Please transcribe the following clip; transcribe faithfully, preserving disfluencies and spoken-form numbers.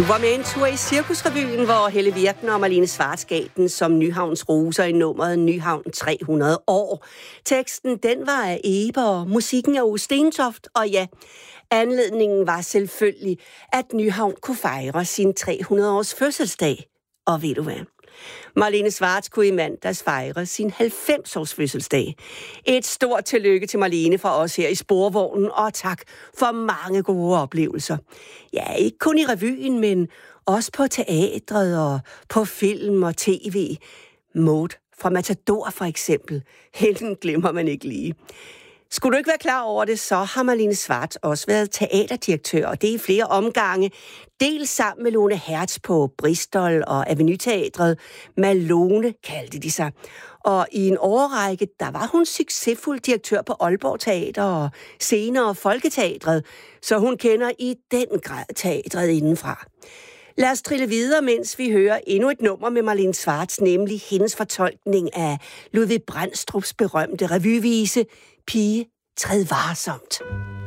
Du var med en tur i Cirkusrevyen, hvor Helle Virkner og Malene Schwartz gav den som Nyhavns roser i nummeret Nyhavn tre hundrede år. Teksten, den var af Eber, og musikken af Ove Stentoft, og ja, anledningen var selvfølgelig, at Nyhavn kunne fejre sin tre hundrede års fødselsdag. Og ved du hvad? Malene Schwartz kunne i mandags fejre sin halvfems års fødselsdag. Et stort tillykke til Malene fra os her i Sporvognen, og tak for mange gode oplevelser. Ja, ikke kun i revyen, men også på teatret og på film og tv. Maud fra Matador for eksempel. Hende glemmer man ikke lige. Skulle du ikke være klar over det, så har Malene Schwartz også været teaterdirektør, og det er i flere omgange. Dels sammen med Lone Hertz på Bristol og Avenyteatret. Malone kaldte de sig. Og i en årrække, der var hun succesfuld direktør på Aalborg Teater og senere Folketeatret, så hun kender i den grad teatret indenfra. Lad os trille videre, mens vi hører endnu et nummer med Malene Schwartz, nemlig hendes fortolkning af Ludvig Brandstrups berømte revyvise Pige, træd varsomt.